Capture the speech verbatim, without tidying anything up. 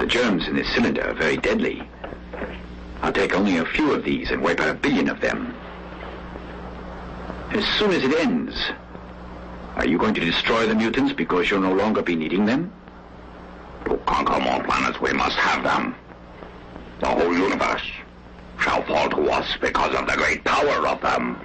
The germs in this cylinder are very deadly. I'll take only a few of these and wipe out a billion of them. As soon as it ends, are you going to destroy the mutants because you'll no longer be needing them? To conquer more planets, we must have them. The whole universe shall fall to us because of the great power of them.